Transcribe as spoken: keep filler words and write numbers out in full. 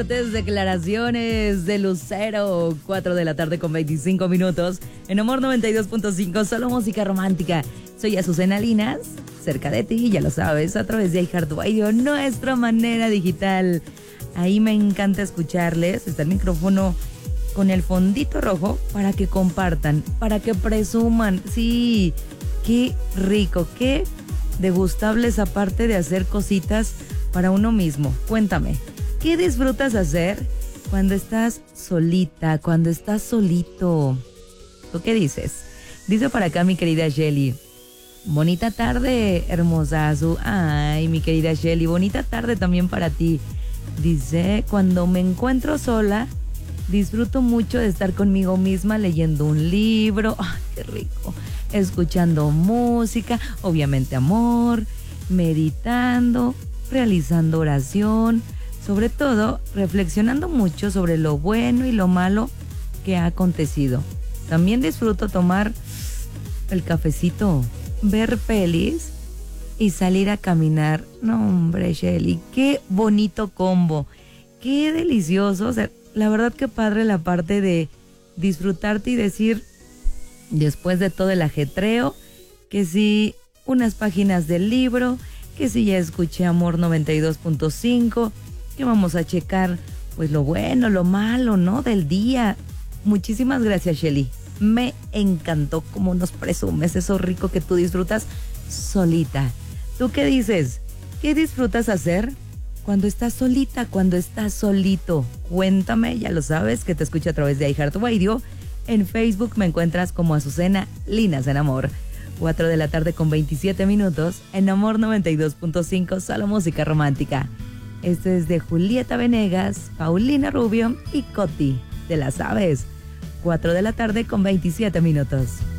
fuertes declaraciones de Lucero. cuatro de la tarde con veinticinco minutos. En Amor noventa y dos punto cinco, solo música romántica. Soy Azucena Linas, cerca de ti, ya lo sabes, a través de iHeartRadio, nuestra manera digital. Ahí me encanta escucharles. Está el micrófono con el fondito rojo para que compartan, para que presuman. Sí, qué rico, qué degustable esa parte de hacer cositas para uno mismo. Cuéntame, ¿qué disfrutas hacer cuando estás solita, cuando estás solito? ¿Tú qué dices? Dice para acá mi querida Shelly. Bonita tarde, hermosazo. Ay, mi querida Shelly, bonita tarde también para ti. Dice, cuando me encuentro sola, disfruto mucho de estar conmigo misma leyendo un libro. Ay, qué rico. Escuchando música, obviamente amor, meditando, realizando oración, sobre todo reflexionando mucho sobre lo bueno y lo malo que ha acontecido. También disfruto tomar el cafecito, ver pelis y salir a caminar. No, hombre, Shelly, qué bonito combo, qué delicioso. O sea, la verdad que padre la parte de disfrutarte y decir, después de todo el ajetreo, que si unas páginas del libro, que si ya escuché Amor noventa y dos punto cinco, que vamos a checar pues lo bueno, lo malo, ¿no? Del día. Muchísimas gracias, Shelly. Me encantó cómo nos presumes eso rico que tú disfrutas solita. ¿Tú qué dices? ¿Qué disfrutas hacer cuando estás solita, cuando estás solito? Cuéntame, ya lo sabes, que te escucho a través de iHeartRadio. En Facebook me encuentras como Azucena Linas en Amor. cuatro de la tarde con veintisiete minutos en Amor noventa y dos punto cinco, solo música romántica. Este es de Julieta Venegas, Paulina Rubio y Coti de las Aves. cuatro de la tarde con veintisiete minutos.